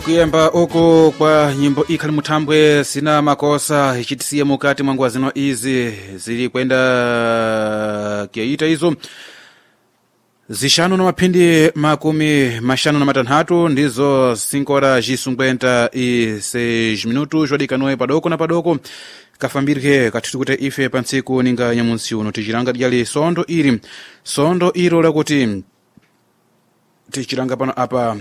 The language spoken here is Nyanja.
kuyamba uku kwa nyimbo ikhali muthambwe sina makosa ichitisiye mukati mwa nguwa zino izi zili kwenda kiyaita izo zixanu na maphindi makumi maxanu na matanthatu ndizo 5:56 minutos jwadikanoe padoko na padoko kafambirike kathuti kuti ife pa ntsiku ninga nyamunsi uno tichilanga dyali sondo ilo lakuti tichilanga pano apa